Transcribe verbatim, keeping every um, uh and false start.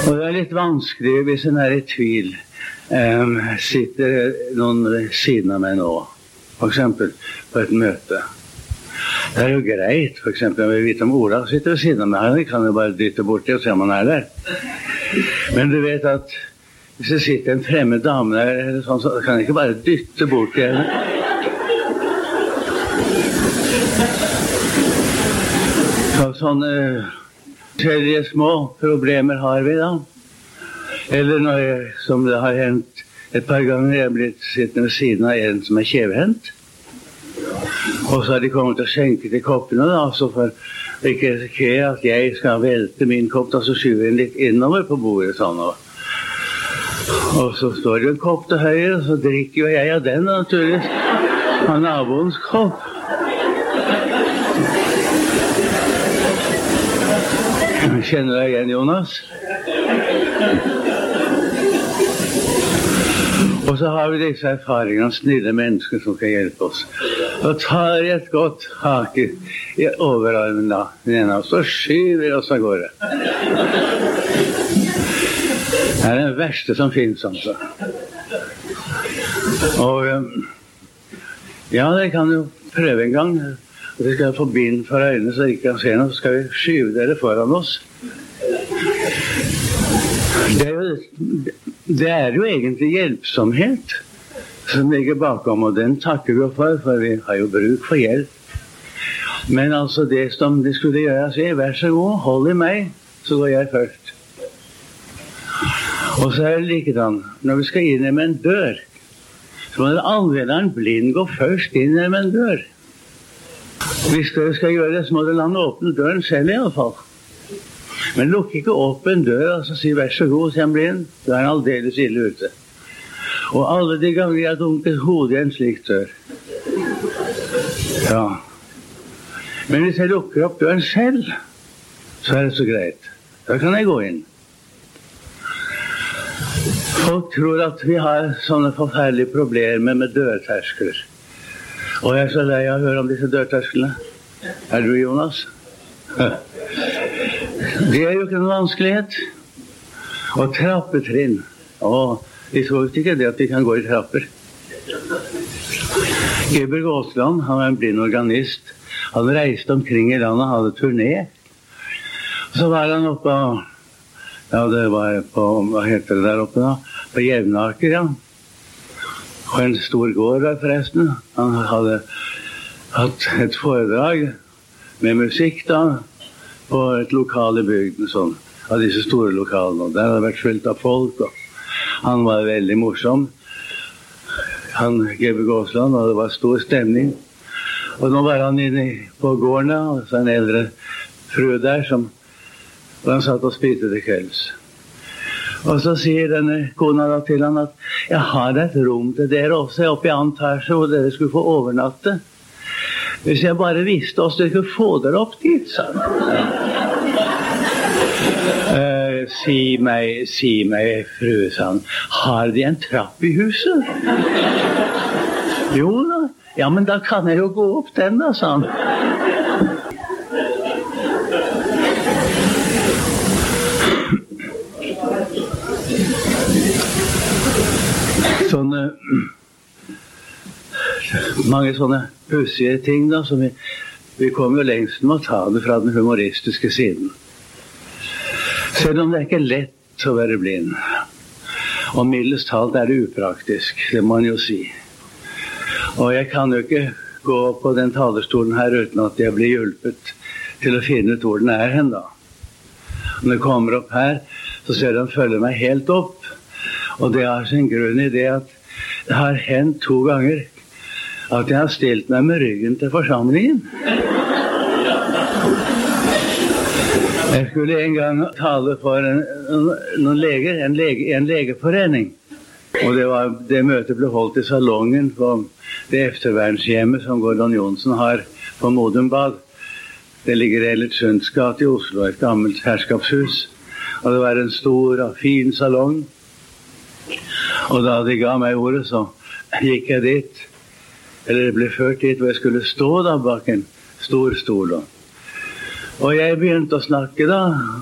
Og det er litt vanskelig hvis en er i tvil. Um, sitter noen ved siden av meg nå, for eksempel på et møte. Det er jo greit, for eksempel, jeg vil vite om Ola sitter ved siden av meg. Han kan jo bare dytte borti og se om han er der. Men du vet at hvis det sitter en fremmed dame der, eller sånn, så kan jeg ikke bare dytte borti henne. Så sånne forskjellige små problemer har vi da. Eller når jeg, som det har hendt et par ganger, jeg er blitt sittende ved siden av en som er kjevhendt. Og så har de kommet og skjenket i koppene da, så for ikke risikere at jeg skal velte min kopp, da så skyver jeg litt innover på bordet sånn. Og, og så står det en kopp til høyre, og så drikker jo jeg av den naturligvis. Av naboens kopp. Kjenner deg igjen, Jonas? Og så har vi disse erfaringene, snille mennesker som kan hjelpe oss. Og tar et godt hake i overarmen da, den ene av oss, og skyver oss av gårde. Det er den verste som finnes, altså. Og ja, det kan jo prøve en gang. Vi skal få bind for øynene så de ikke kan se noe, så skal vi skyve dere foran oss. Det er jo, det er jo egentlig hjelpsomhet som ligger bakom, og den takker vi for, for vi har jo bruk for hjelp. Men altså det som de skulle gjøre, sier, vær så god, hold i meg, så går jeg først. Og så er det likedan, når vi skal inn med en dør, så må den anvenderen blind gå først inn med en dør. Hvis dere skal gjøre det, så må dere la den åpne døren selv i alle fall. Men lukk ikke opp en dør, og så si vær så god, sier han blind, du er aldeles ille ute. Og alle de ganger jeg har dunket hodet i en slik dør. Ja. Men hvis jeg lukker opp døren selv, så er det så greit. Da kan jeg gå inn. Folk tror at vi har sånne forferdelige problemer med dørterskler. Og jeg er så lei av å høre om disse dørtersklene. Er du, Jonas? Det er jo ikke noen vanskelighet. Og trappetrinn. Åh, vi så ikke det at vi kan gå i trapper. Geber Gåsland, han var en blind organist. Han reiste omkring i landet, hadde turné. Så var han oppe, ja, det var på, hva heter det der oppe da? På Jevnaker, ja. Og en stor gård der forresten. Han hadde hatt et foredrag med musikk da, på et lokal i bygden, sånn, av disse store lokalene. Der hadde vært fylt av folk, og han var veldig morsom. Han, Geber Gåsland, og det var stor stemning. Og nå var han inne på gården, og så en eldre fru der, som han satt og spiste til kvelds. Og så sier denne kona da til han at jeg har et rom til dere også oppe i antasje hvor dere skulle få overnatte. Hvis jeg bare visste oss dere kunne få dere opp dit, sa han. Uh, si meg, si meg, fru, sa han, har de en trapp i huset? Jo da, ja, men da kan jeg jo gå opp den da, sa han. Sånne, mange sånne pussige ting da, som vi, vi kommer jo lengst med å ta det fra den humoristiske siden. Selv om det er ikke lett å være blind, og mildest talt er det upraktisk, det må man jo si. Og jeg kan jo ikke gå på den talerstolen her uten at jeg blir hjulpet til å finne ut hvor den er hen da. Når jeg kommer opp her, så ser de følge meg helt opp. Og det har sin grunn i det at det har hendt to ganger at jeg har stilt meg med ryggen til forsamlingen. Jeg skulle en gang tale for en, noen leger, en, lege, en legeforening. Og det, var, det møtet ble holdt i salongen på det eftervernshjemmet som Gordon Johnsen har på Modumbad. Det ligger i Ellertsunds gate i Oslo, et gammelt herskapshus. Og det var en stor og fin salong. Og da de ga meg ordet, så gikk jeg dit, eller ble ført dit hvor jeg skulle stå da bak en stor stol. Og jeg begynte å snakke da,